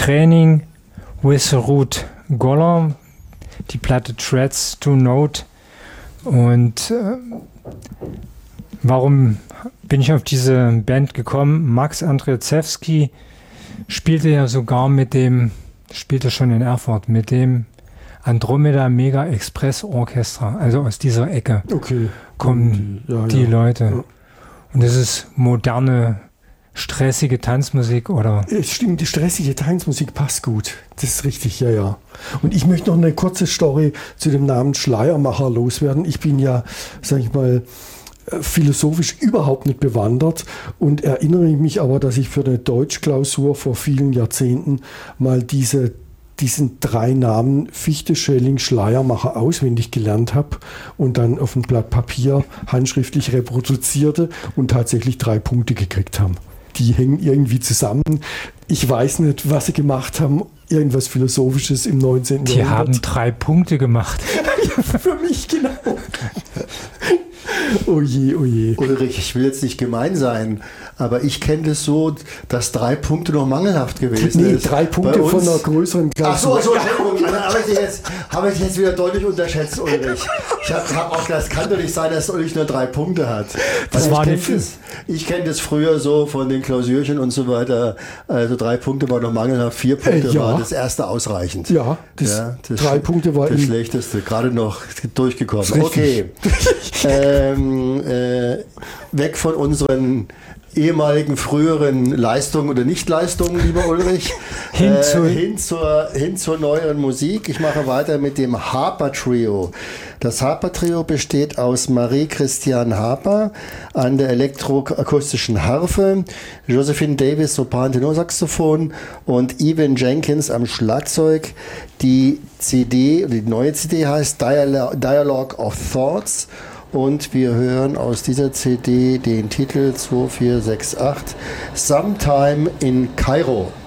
Training with Ruth Goller, die Platte Threads to Note. Und warum bin ich auf diese Band gekommen? Max Andrzejewski spielte ja sogar spielte schon in Erfurt mit dem Andromeda Mega Express Orchestra. Also aus dieser Ecke kommen die Leute. Ja. Und das ist moderne, stressige Tanzmusik, oder? Stimmt, die stressige Tanzmusik passt gut. Das ist richtig, ja. Und ich möchte noch eine kurze Story zu dem Namen Schleiermacher loswerden. Ich bin ja, sag ich mal, philosophisch überhaupt nicht bewandert und erinnere mich aber, dass ich für eine Deutschklausur vor vielen Jahrzehnten mal diesen 3 Namen Fichte, Schelling, Schleiermacher auswendig gelernt habe und dann auf ein Blatt Papier handschriftlich reproduzierte und tatsächlich 3 Punkte gekriegt haben. Die hängen irgendwie zusammen. Ich weiß nicht, was sie gemacht haben. Irgendwas Philosophisches im 19. Die Jahrhundert. Die haben 3 Punkte gemacht. Ja, für mich genau. Oh je. Ulrich, ich will jetzt nicht gemein sein, aber ich kenne das so, dass 3 Punkte noch mangelhaft gewesen ist. 3 Punkte von einer größeren Klasse. Ach so, Entschuldigung, habe ich jetzt wieder deutlich unterschätzt, Ulrich. Das kann doch nicht sein, dass Ulrich nur 3 Punkte hat. Ich kenne das früher so von den Klausurchen und so weiter. Also 3 Punkte war noch mangelhaft, 4 Punkte war das erste ausreichend. Ja, das 3 Punkte war das Schlechteste, gerade noch durchgekommen. Okay. Weg von unseren ehemaligen früheren Leistungen oder Nichtleistungen, lieber Ulrich, hin zur neueren Musik. Ich mache weiter mit dem Harper Trio. Das Harper Trio besteht aus Marie-Christiane Harper an der elektroakustischen Harfe, Josephine Davis Sopran Tenorsaxophon und Evan Jenkins am Schlagzeug. Die neue CD heißt Dialogue of Thoughts. Und wir hören aus dieser CD den Titel 2468 Sometime in Kairo.